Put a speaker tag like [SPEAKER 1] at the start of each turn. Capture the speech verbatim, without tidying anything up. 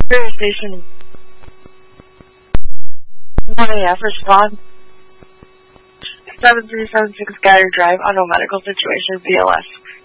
[SPEAKER 1] Area Station one A F, respond. seven three seven six Gatter Drive, auto medical situation, B L S.